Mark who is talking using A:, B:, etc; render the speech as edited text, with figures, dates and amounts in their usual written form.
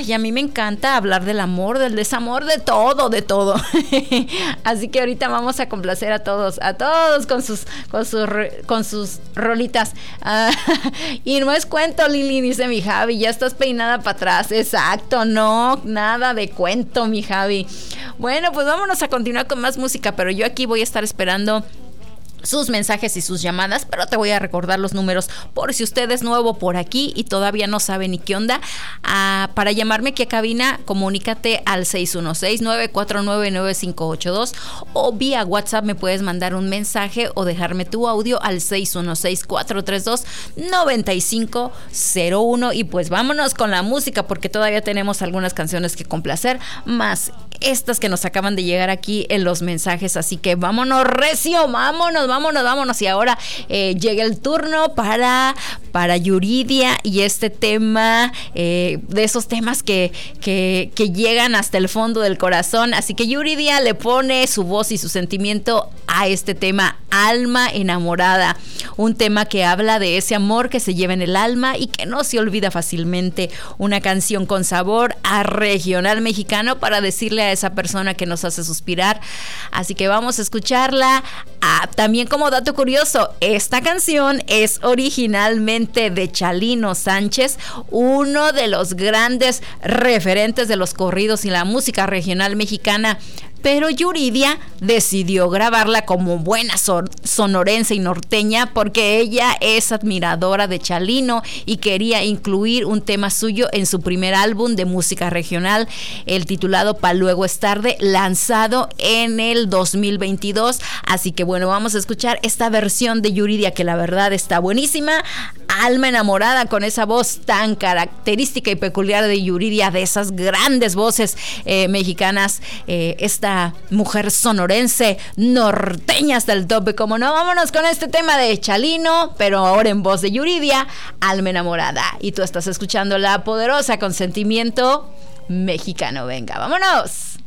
A: Ay, a mí me encanta hablar del amor, del desamor, de todo, de todo. Así que ahorita vamos a complacer a todos con sus rolitas. Y no es cuento, Lili, dice mi Javi, ya estás peinada para atrás. Exacto, no, nada de cuento, mi Javi. Bueno, pues vámonos a continuar con más música, pero yo aquí voy a estar esperando sus mensajes y sus llamadas, pero te voy a recordar los números por si usted es nuevo por aquí y todavía no sabe ni qué onda. Para llamarme aquí a cabina, comunícate al 616-949-9582 o vía WhatsApp me puedes mandar un mensaje o dejarme tu audio al 616-432-9501. Y pues vámonos con la música porque todavía tenemos algunas canciones que complacer, más estas que nos acaban de llegar aquí en los mensajes, así que vámonos recio, vámonos. Y ahora llega el turno para Yuridia y este tema, de esos temas que llegan hasta el fondo del corazón. Así que Yuridia le pone su voz y su sentimiento a este tema, Alma Enamorada. Un tema que habla de ese amor que se lleva en el alma y que no se olvida fácilmente. Una canción con sabor a regional mexicano para decirle a esa persona que nos hace suspirar. Así que vamos a escucharla. También como dato curioso, esta canción es originalmente de Chalino Sánchez, uno de los grandes referentes de los corridos y la música regional mexicana. Pero Yuridia decidió grabarla como buena sonorense y norteña porque ella es admiradora de Chalino y quería incluir un tema suyo en su primer álbum de música regional, el titulado Pa' Luego es Tarde, lanzado en el 2022. Así que bueno, vamos a escuchar esta versión de Yuridia que la verdad está buenísima. Alma Enamorada, con esa voz tan característica y peculiar de Yuridia, de esas grandes voces mexicanas, esta mujer sonorense, norteña hasta el tope, como no. Vámonos con este tema de Chalino, pero ahora en voz de Yuridia, Alma Enamorada. Y tú estás escuchando La Poderosa con sentimiento mexicano. Venga, vámonos.